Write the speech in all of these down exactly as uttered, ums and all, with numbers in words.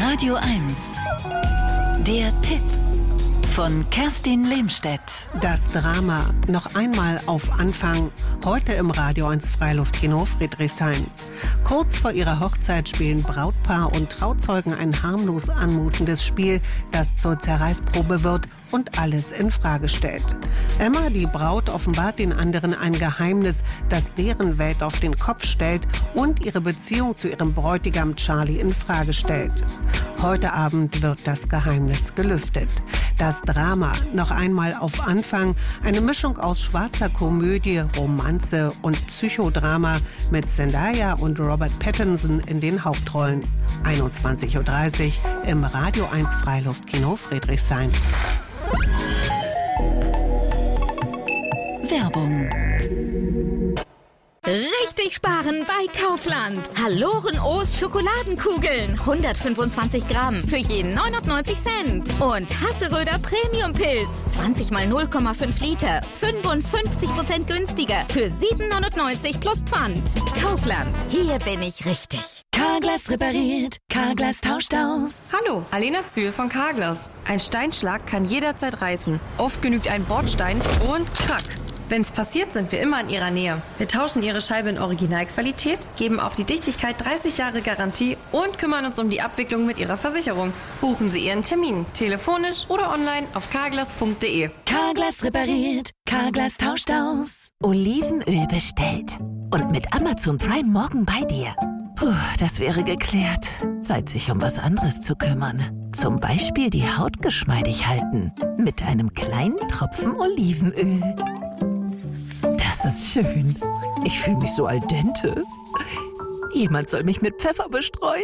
Radio eins. Der Tipp von Kerstin Lehmstedt. Das Drama noch einmal auf Anfang, heute im Radio eins Freiluftkino Friedrichshain. Kurz vor ihrer Hochzeit spielen Brautpaar und Trauzeugen ein harmlos anmutendes Spiel, das zur Zerreißprobe wird und alles in Frage stellt. Emma, die Braut, offenbart den anderen ein Geheimnis, das deren Welt auf den Kopf stellt und ihre Beziehung zu ihrem Bräutigam Charlie in Frage stellt. Heute Abend wird das Geheimnis gelüftet. Das Drama noch einmal auf Anfang, eine Mischung aus schwarzer Komödie, Romanze und Psychodrama mit Zendaya und Robert Pattinson in den Hauptrollen. einundzwanzig Uhr dreißig im Radio eins Freiluftkino Friedrichshain. Werbung. Richtig sparen bei Kaufland. Haloren O's Schokoladenkugeln. hundertfünfundzwanzig Gramm für jeden neunundneunzig Cent. Und Hasseröder Premium Pilz. zwanzig mal null Komma fünf Liter. fünfundfünfzig Prozent günstiger. Für sieben neunundneunzig plus Pfand. Kaufland. Hier bin ich richtig. Carglass repariert. Carglass tauscht aus. Hallo, Alena Zühl von Carglass. Ein Steinschlag kann jederzeit reißen. Oft genügt ein Bordstein und krack. Wenn's passiert, sind wir immer in Ihrer Nähe. Wir tauschen Ihre Scheibe in Originalqualität, geben auf die Dichtigkeit dreißig Jahre Garantie und kümmern uns um die Abwicklung mit Ihrer Versicherung. Buchen Sie Ihren Termin, telefonisch oder online auf carglass punkt de. Carglass repariert. Carglass tauscht aus. Olivenöl bestellt. Und mit Amazon Prime morgen bei dir. Puh, das wäre geklärt. Zeit, sich um was anderes zu kümmern. Zum Beispiel die Haut geschmeidig halten. Mit einem kleinen Tropfen Olivenöl. Das ist schön. Ich fühle mich so al dente. Jemand soll mich mit Pfeffer bestreuen.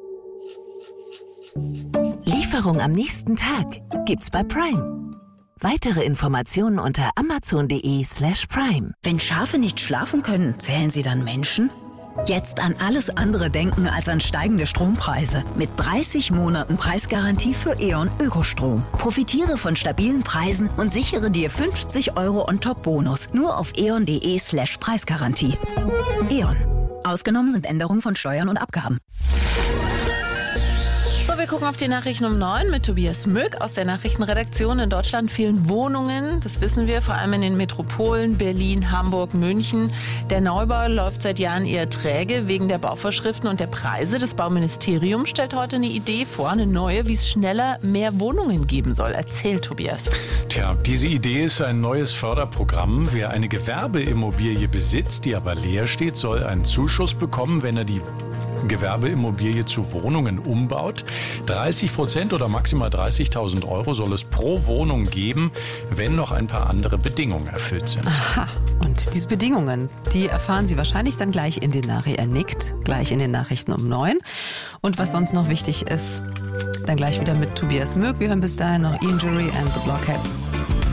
Lieferung am nächsten Tag gibt's bei Prime. Weitere Informationen unter amazon.de slash prime. Wenn Schafe nicht schlafen können, zählen sie dann Menschen? Jetzt an alles andere denken als an steigende Strompreise. Mit dreißig Monaten Preisgarantie für E.ON Ökostrom. Profitiere von stabilen Preisen und sichere dir fünfzig Euro on-top-Bonus. Nur auf eon.de slash Preisgarantie. E.ON. Ausgenommen sind Änderungen von Steuern und Abgaben. So, wir gucken auf die Nachrichten um neun mit Tobias Mück aus der Nachrichtenredaktion. In Deutschland fehlen Wohnungen, das wissen wir, vor allem in den Metropolen Berlin, Hamburg, München. Der Neubau läuft seit Jahren eher träge wegen der Bauvorschriften und der Preise. Das Bauministerium stellt heute eine Idee vor, eine neue, wie es schneller mehr Wohnungen geben soll. Erzähl, Tobias. Tja, diese Idee ist ein neues Förderprogramm. Wer eine Gewerbeimmobilie besitzt, die aber leer steht, soll einen Zuschuss bekommen, wenn er die Gewerbeimmobilie zu Wohnungen umbaut. dreißig Prozent oder maximal dreißigtausend Euro soll es pro Wohnung geben, wenn noch ein paar andere Bedingungen erfüllt sind. Aha, und diese Bedingungen, die erfahren Sie wahrscheinlich dann gleich in den Nachrichten. Er nickt, gleich in den Nachrichten um neun. Und was sonst noch wichtig ist, dann gleich wieder mit Tobias Mück. Wir hören bis dahin noch Injury and the Blockheads.